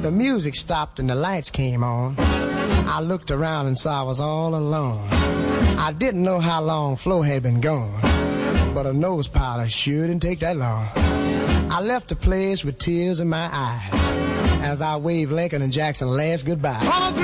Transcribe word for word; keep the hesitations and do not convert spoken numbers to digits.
The music stopped and the lights came on. I looked around and saw I was all alone. I didn't know how long Flo had been gone, but a nose powder sure didn't take that long. I left the place with tears in my eyes as I waved Lincoln and Jackson last goodbye.